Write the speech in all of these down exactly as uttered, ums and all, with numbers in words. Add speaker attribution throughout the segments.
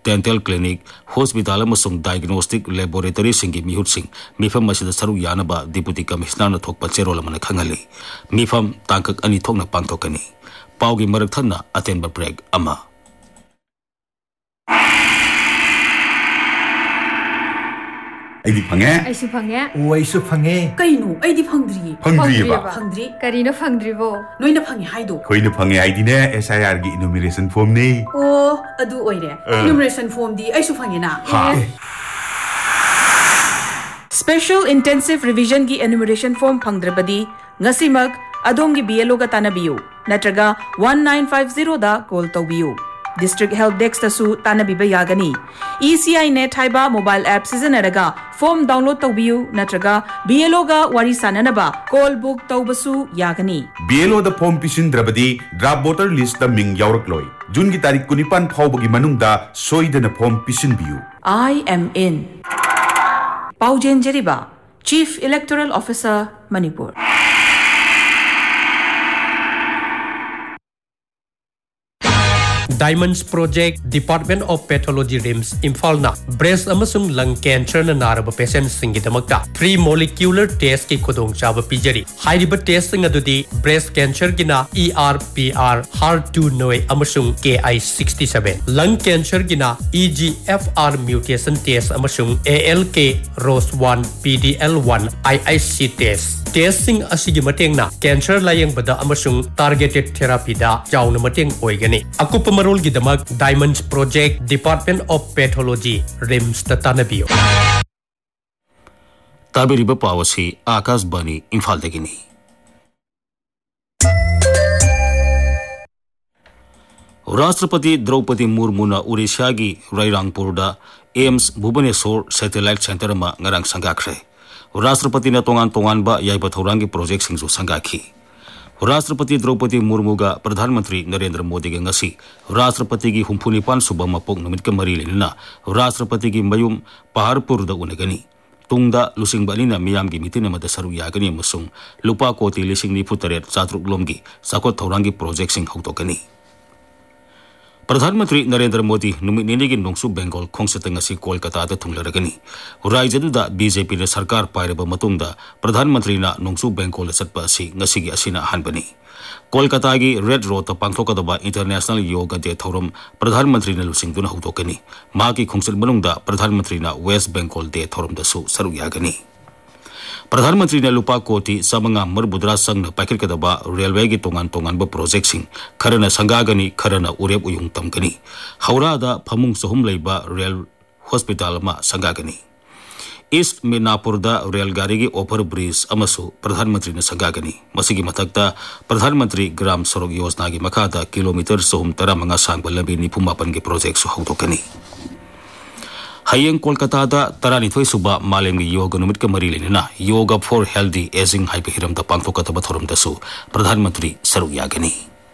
Speaker 1: dental clinic, hospital amasung diagnostic laboratory singi mihutsing mifam masida saru yanaba deputy commissioner na thokpa cherol amana khangali mifam tangkak ani thokna pangthokani paugi marak thanna atenba break ama
Speaker 2: Aidi phange
Speaker 3: Aisu phange
Speaker 2: O aisu phange
Speaker 4: Kainu aidi phangdri
Speaker 2: phangdri ba
Speaker 4: phangdri
Speaker 3: Karina phangdri bo
Speaker 4: Noina phange haido
Speaker 2: Koina phange aidi ne S I R gi enumeration form ne
Speaker 4: Oh adu oire enumeration form di aisu phange na
Speaker 2: ha
Speaker 4: Special intensive revision gi enumeration form phangdrabadi ngasimak adom gi B L O ga tanabiyu natraga one nine five zero da call tawbiyu District Help Desk tasu tanabiba yagani E C I net haiba mobile app sijanaraga form download tawbiyu natraga B L O ga wari sananaba call book tawbasu yagani
Speaker 2: B L O da form pisin drabadi draft voter list da ming yaurakloi June gi tarik kunipan phawbagi manungda soidana form pisin biyu
Speaker 4: I am in Paujen Jeriba Chief Electoral Officer Manipur
Speaker 5: Diamonds Project Department of Pathology RIMS Imphal na breast amasung lung cancer na naraba patient singidamakta free molecular test ki khudong chaba pijari hairiba test sing adudi breast cancer gina E R P R H E R two noi amasung K I sixty-seven lung cancer gina E G F R mutation test amasung A L K R O S one P D L one I I C test test sing asigi mateng na cancer layang bada amasung targeted therapy da chawna mateng oigani akupa marol gidamak Diamonds Project Department of Pathology RIMS tatanabiyo
Speaker 1: tabiriba pawasi Akash Bani Imphal dagini Rashtrapati Draupadi Murmu na Odisha gi Rairangpur da A I M S Bhubaneswar Satellite Center ma ngarang sangakre Rashtrapati na tongan tongan ba yaiba thorangi project singsu sangakhi Rashtrapati Draupadi Murmu ga Pradhan Mantri Narendra Modi ga ngasi Rashtrapati gi humphunipan suba mapok numit ka mari lenna Rashtrapati gi mayum Paharpur da unagani tungda lusing balina miyam gi mitin amada saru yagani amasung lupa koti lising nifu taret chatruk lomgi sakot thorangi project sing hautokani Pradhan Mantri Narendra Modi numit ninigi nongsu Bengal khongsata ngasi Kolkata da thunglaragani Rajyadu da B J P na sarkar pairaba matungda Pradhan Mantri na nongsu Bengal satpa asi ngasi gi asina hanbani Kolkata gi Red Road ta pangthokadaba International Yoga Day thorum Pradhan Mantri na lusing duna hautokani maki khongsat manungda Pradhan Mantri na West Bengal Day thorum da su saru yagani Pradhan Mantri na lupa koti samanga marbudra sang na pakir kadaba railway gi tongan tongan ba project sing kharana sangagani kharana urep uyung tamgani Howrah da phamung sahum leiba rail hospital ma sangagani East Midnapur da rail gari gi over bridge amasu Pradhan Mantri na sangagani masigi matakta Pradhan Mantri Gram Sorok Yojana gi makada kilometer sahum taramanga sangba lambi nipumapan gi project su hautokani Hayeng Kolkata da tarani thoi suba malem gi yoga numit ka mari lenina yoga for healthy aging hai hiram da pangthokata bathorum da su Pradhan Mantri saru yagani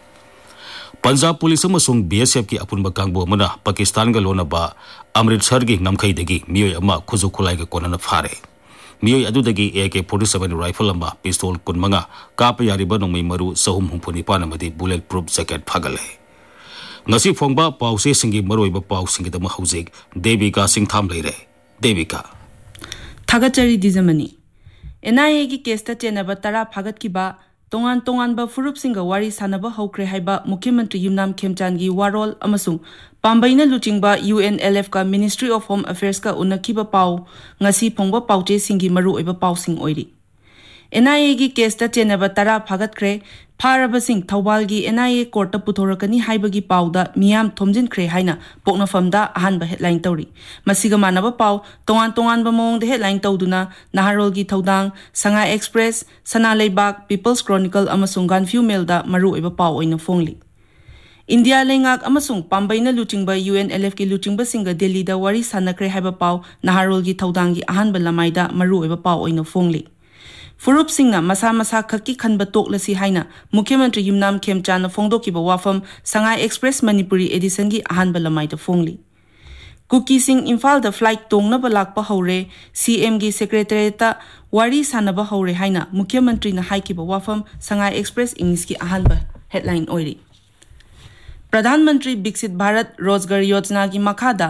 Speaker 1: Punjab Police amasung B S F ki apunba kangbo amana Pakistan ga lona ba Amritsar gi ngamkhai dagi miyoi ama khuju khulai ga konana phare miyoi adu dagi A K forty-seven rifle ama pistol kunmanga kapa yariba nongmai maru sahum humphuni panamadi bulletproof jacket phagale ngasi phongba pause singi maroiba pau singi dama haujek Devika Singh tham leire Devika
Speaker 4: Thagachari Dijamani N I A gi kesta chenaba tara phagat ki ba tongan tongan ba furup singa wari sanaba hokre haiba Mukhyamantri Yumnam Khemchan gi warol amasung pambaina luchingba U N L F ka Ministry of Home Affairs ka unakiba pau ngasi phongba pauche singi maru oiba pau sing oiri N I A gi kesta chenaba tara phagat kre Faraba Singh Thawbal gi N I A court ta puthorakani haibagi pauda miyam thomjin kre haina pokna famda ahanba headline tawri masiga manaba pau tongan tongan ba mong de headline tawduna Naharol gi Thaudang Sangai Express Sana Leibak People's Chronicle amasung Ganfew Mail da maru oiba pau oina phongli India lengak amasung pambaina luchingba U N L F ki luchingba singa Delhi da wari sanakre haiba pau Naharol gi Thaudang gi ahanba lamai da maru oiba pau oina phongli Furup Singna masa masa khaki khanba toklasi haina Mukhyamantri Yumnam Khemchan na phongdokiba wafam Sangai Express Manipuri edition gi ahanba lamai da phongli Kuki Singh Imphal da flight tongna ba lakpa hore C M gi secretary ta wari sanaba hore haina Mukhyamantri na haikiba wafam Sangai Express English gi ahanba headline oiri Pradhan Mantri Biksit Bharat Rozgar Yojana gi makhada